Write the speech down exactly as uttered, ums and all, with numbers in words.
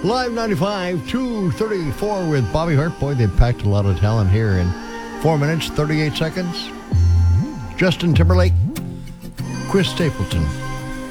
Live ninety-five, two thirty-four with Bobby Hart. Boy, they packed a lot of talent here in four minutes, thirty-eight seconds. Justin Timberlake, Chris Stapleton.